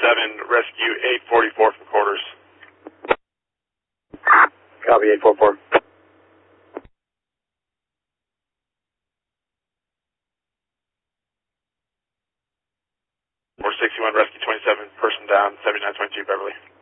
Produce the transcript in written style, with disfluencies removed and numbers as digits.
rescue 844 from quarters. Copy 844. 461, rescue 27, person down, 7922 Beverly.